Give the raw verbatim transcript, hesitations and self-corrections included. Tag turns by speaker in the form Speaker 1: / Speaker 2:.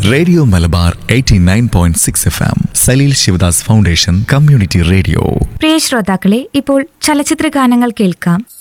Speaker 1: Radio Malabar eighty nine point six F M Saleel Sivadas foundation community radio.
Speaker 2: പ്രിയ ശ്രോതാക്കളെ, ഇപ്പോൾ ചലച്ചിത്ര ഗാനങ്ങൾ കേൾക്കാം.